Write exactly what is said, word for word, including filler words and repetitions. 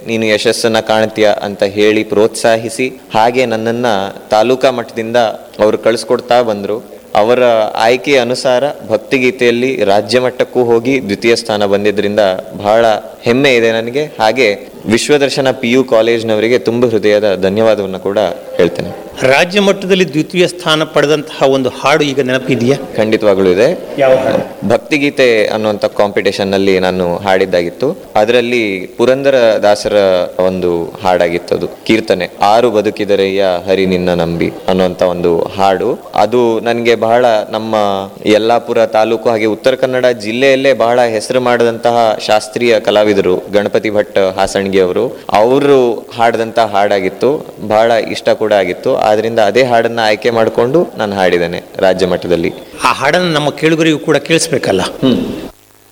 ನೀನು ಯಶಸ್ಸನ್ನ ಕಾಣ್ತೀಯ ಅಂತ ಹೇಳಿ ಪ್ರೋತ್ಸಾಹಿಸಿ, ಹಾಗೆ ನನ್ನನ್ನ ತಾಲೂಕಾ ಮಟ್ಟದಿಂದ ಅವರು ಕಳಿಸ್ಕೊಡ್ತಾ ಬಂದ್ರು. ಅವರ ಆಯ್ಕೆಯ ಅನುಸಾರ ಭಕ್ತಿಗೀತೆಯಲ್ಲಿ ರಾಜ್ಯ ಮಟ್ಟಕ್ಕೂ ಹೋಗಿ ದ್ವಿತೀಯ ಸ್ಥಾನ ಬಂದಿದ್ರಿಂದ ಬಹಳ ಹೆಮ್ಮೆ ಇದೆ ನನಗೆ. ಹಾಗೆ ವಿಶ್ವದರ್ಶನ ಪಿ ಯು ಕಾಲೇಜ್ನವರಿಗೆ ತುಂಬ ಹೃದಯದ ಧನ್ಯವಾದವನ್ನು ಕೂಡ ಹೇಳ್ತೇನೆ. ರಾಜ್ಯ ಮಟ್ಟದಲ್ಲಿ ದ್ವಿತೀಯ ಸ್ಥಾನ ಪಡೆದಂತಹ ಒಂದು ಹಾಡು ಈಗ ನೆನಪಿದೆಯಾ? ಖಂಡಿತವಾಗ್ಲೂ ಇದೆ. ಯಾವ ಹಾಡು? ಭಕ್ತಿಗೀತೆ ಅನ್ನುವಂಥ ಕಾಂಪಿಟೇಷನ್ ನಲ್ಲಿ ನಾನು ಹಾಡಿದ್ದಾಗಿತ್ತು. ಅದರಲ್ಲಿ ಪುರಂದರ ದಾಸರ ಒಂದು ಹಾಡಾಗಿತ್ತು, ಅದು ಕೀರ್ತನೆ, ಆರು ಬದುಕಿದರೆಯ ಹರಿ ನಿನ್ನ ನಂಬಿ ಅನ್ನುವಂಥ ಒಂದು ಹಾಡು. ಅದು ನನಗೆ ಬಹಳ ನಮ್ಮ ಯಲ್ಲಾಪುರ ತಾಲೂಕು ಹಾಗೆ ಉತ್ತರ ಕನ್ನಡ ಜಿಲ್ಲೆಯಲ್ಲೇ ಬಹಳ ಹೆಸರು ಮಾಡಿದಂತಹ ಶಾಸ್ತ್ರೀಯ ಕಲಾವಿದರು ಗಣಪತಿ ಭಟ್ ಹಾಸಣಗಿ ಅವರು ಅವರು ಹಾಡಿದಂತಹ ಹಾಡಾಗಿತ್ತು. ಬಹಳ ಇಷ್ಟ ಕೂಡ ಆಗಿತ್ತು. ಆದ್ರಿಂದ ಅದೇ ಹಾಡನ್ನ ಆಯ್ಕೆ ಮಾಡಿಕೊಂಡು ನಾನು ಹಾಡಿದ್ದೇನೆ ರಾಜ್ಯ ಮಟ್ಟದಲ್ಲಿ. ಆ ಹಾಡನ್ನು ನಮ್ಮ ಕೇಳುಗರಿಗೂ ಕೂಡ ಕೇಳಿಸ್ಬೇಕಲ್ಲ.